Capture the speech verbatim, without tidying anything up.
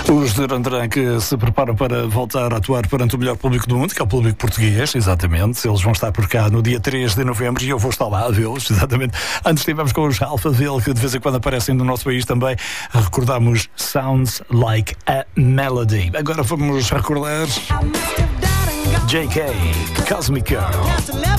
Os Duran Duran que se preparam para voltar a atuar perante o melhor público do mundo, que é o público português, exatamente. Eles vão estar por cá no dia três de novembro e eu vou estar lá a vê-los, exatamente. Antes estivemos com os Alphaville, que de vez em quando aparecem no nosso país também. Recordamos Sounds Like a Melody. Agora vamos recordar J K, Cosmic Girl.